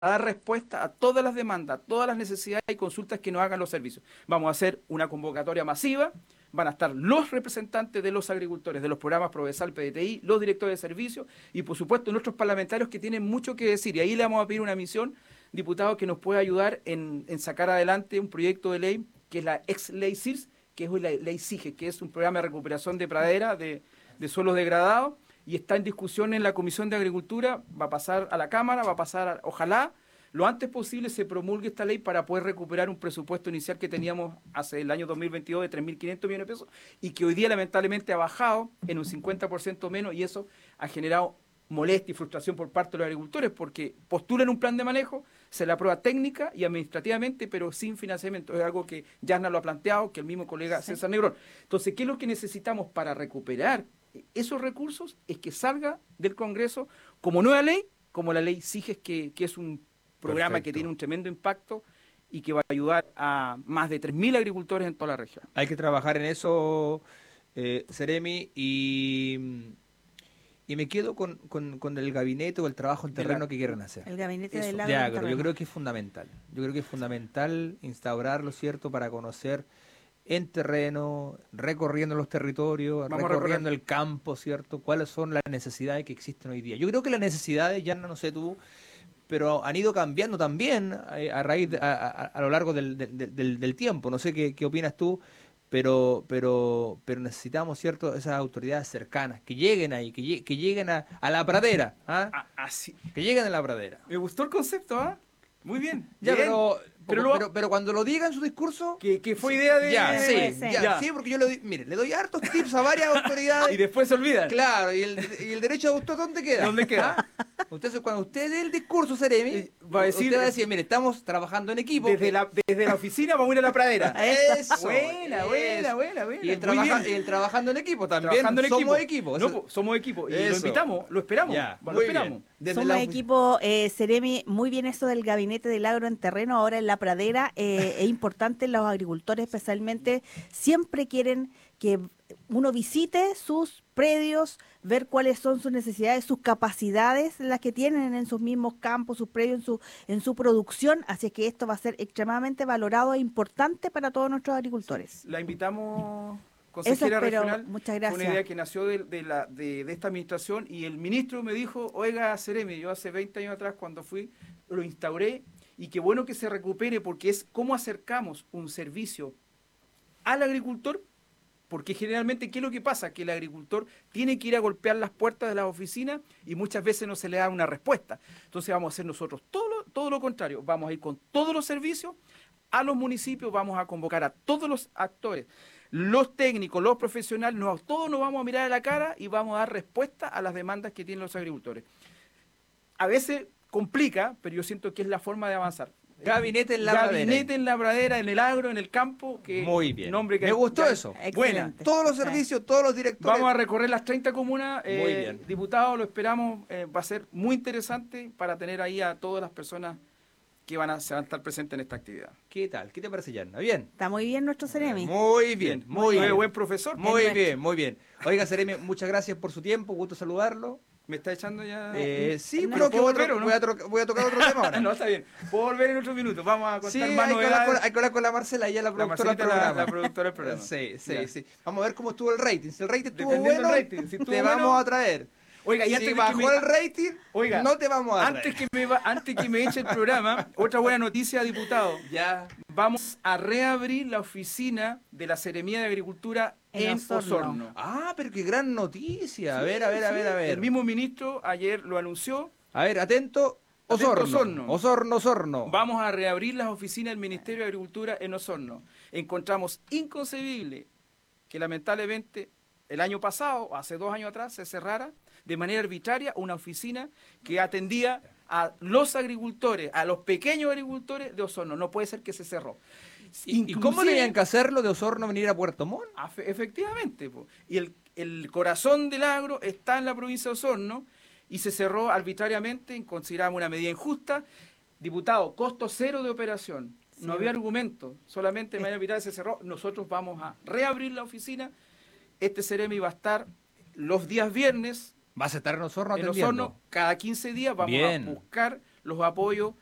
a dar respuesta a todas las demandas, a todas las necesidades y consultas que nos hagan los servicios. Vamos a hacer una convocatoria masiva, van a estar los representantes de los agricultores, de los programas Provesal, PDTI, los directores de servicios y por supuesto nuestros parlamentarios que tienen mucho que decir. Y ahí le vamos a pedir una misión, diputado, que nos pueda ayudar en sacar adelante un proyecto de ley que es la ex ley CIRS, que es la ley SIGE, que es un programa de recuperación de pradera, de suelos degradados, y está en discusión en la Comisión de Agricultura, va a pasar a la Cámara, va a pasar, ojalá, lo antes posible se promulgue esta ley para poder recuperar un presupuesto inicial que teníamos hace el año 2022 de 3.500 millones de pesos y que hoy día lamentablemente ha bajado en un 50% menos y eso ha generado molestia y frustración por parte de los agricultores porque postulan un plan de manejo, se la aprueba técnica y administrativamente, pero sin financiamiento. Es algo que Yarna lo ha planteado, que el mismo colega César Negrón. Entonces, ¿qué es lo que necesitamos para recuperar esos recursos? Es que salga del Congreso como nueva ley, como la ley SIGES, que es un programa que tiene un tremendo impacto y que va a ayudar a más de 3.000 agricultores en toda la región. Hay que trabajar en eso, Seremi, y me quedo con el gabinete o el trabajo en terreno que quieren hacer. El gabinete Eso, del De agro. agro, yo creo que es fundamental. Yo creo que es fundamental instaurarlo, ¿cierto?, para conocer en terreno, recorriendo los territorios, Vamos a recorriendo recorrer. el campo, ¿cierto? ¿Cuáles son las necesidades que existen hoy día? Yo creo que las necesidades, ya no sé tú, pero han ido cambiando también a raíz a lo largo del tiempo. No sé qué opinas tú, pero necesitamos, ¿cierto?, esas autoridades cercanas, que lleguen ahí, que lleguen a la pradera, ¿ah? Así. Que lleguen a la pradera. Me gustó el concepto, ¿ah? Muy bien. Ya, Bien. pero cuando lo diga en su discurso... Que fue idea de... Ya, Puede sí, ser. ya, sí, porque yo mire, le doy hartos tips a varias autoridades. Y después se olvidan. Claro, y el derecho de autor, ¿dónde queda? ¿Dónde queda? Cuando usted dé el discurso, Seremi, Va a decir- usted va a decir, mire, estamos trabajando en equipo. Desde la oficina vamos a ir a la pradera. Eso. Buena. Y el, Muy bien. y el trabajando en equipo también. Trabajando en somos equipo. equipo. No, Eso- somos equipo. Y lo Eso. invitamos, lo esperamos. Ya, lo muy esperamos. bien. Desde Somos la ofi- equipo, Seremi, muy bien eso del gabinete del agro en terreno, ahora en la pradera, es importante, los agricultores especialmente, siempre quieren que uno visite sus predios, ver cuáles son sus necesidades, sus capacidades, las que tienen en sus mismos campos, sus predios, en su producción, así es que esto va a ser extremadamente valorado e importante para todos nuestros agricultores. La invitamos, Eso consejera espero, regional. muchas Fue gracias. una idea que nació de esta administración y el ministro me dijo, oiga, Seremi, yo hace 20 años atrás cuando fui, lo instauré y qué bueno que se recupere porque es cómo acercamos un servicio al agricultor, porque generalmente, ¿qué es lo que pasa? Que el agricultor tiene que ir a golpear las puertas de las oficinas y muchas veces no se le da una respuesta. Entonces vamos a hacer nosotros todo lo contrario, vamos a ir con todos los servicios a los municipios, vamos a convocar a todos los actores, los técnicos, los profesionales, todos nos vamos a mirar a la cara y vamos a dar respuesta a las demandas que tienen los agricultores. A veces complica, pero yo siento que es la forma de avanzar. Gabinete en la pradera. Gabinete en la pradera, en el agro, en el campo. Que Muy bien. Nombre que Me gustó eso. Buena. Excelente. Todos los servicios, todos los directores. Vamos a recorrer las 30 comunas. Muy bien. Diputados, lo esperamos. Va a ser muy interesante para tener ahí a todas las personas que se van a estar presentes en esta actividad. ¿Qué tal? ¿Qué te parece, Yarna? ¿Bien? Está muy bien nuestro Seremi. Muy bien, muy bien. Buen profesor. Muy nuestro. bien, muy bien. Oiga, Seremi, muchas gracias por su tiempo, gusto saludarlo. ¿Me está echando ya? Sí, no, pero ¿puedo que volver o no? voy a tocar otro tema ahora. No, está bien. Puedo volver en otros minutos. Vamos a Sí, contar más hay que hablar novedades. hay que hablar con la Marcela, ella es la La productora del Marcelita, programa. la productora del programa. Sí, Ya. sí. Vamos a ver cómo estuvo el rating. Si el rating estuvo Dependiendo bueno, del rating. Si estuvo te bueno- vamos a traer. Oiga, y Si antes de que bajó me- el rating, Oiga, no te vamos a traer. antes que me eche el programa, otra buena noticia, diputado. Ya. Vamos a reabrir la oficina de la Seremía de Agricultura En en Osorno. Osorno. Ah, pero qué gran noticia. A ver, Sí. a ver. El mismo ministro ayer lo anunció. A ver, atento. Atento, Osorno. Osorno. Vamos a reabrir las oficinas del Ministerio de Agricultura en Osorno. Encontramos inconcebible que lamentablemente el año pasado, o hace 2 años atrás, se cerrara de manera arbitraria una oficina que atendía a los agricultores, a los pequeños agricultores de Osorno. No puede ser que se cerró. ¿Y cómo tenían que hacerlo de Osorno venir a Puerto Montt? Efectivamente. Po. Y el corazón del agro está en la provincia de Osorno y se cerró arbitrariamente, consideramos una medida injusta. Diputado, costo cero de operación. Sí. No había argumento, solamente de manera arbitraria se cerró. Nosotros vamos a reabrir la oficina. Este Seremi va a estar los días viernes ¿Vas a estar en Osorno en atendiendo? Osorno. Cada 15 días vamos Bien. a buscar los apoyos